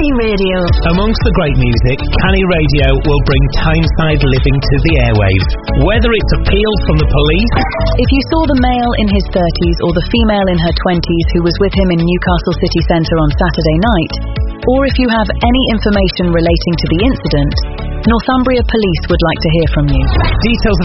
Canny Radio. Amongst the great music, Canny Radio will bring Tyneside living to the airwaves. Whether it's appeals from the police... If you saw the male in his 30s or the female in her 20s who was with him in Newcastle city centre on Saturday night, or if you have any information relating to the incident, Northumbria Police would like to hear from you. Details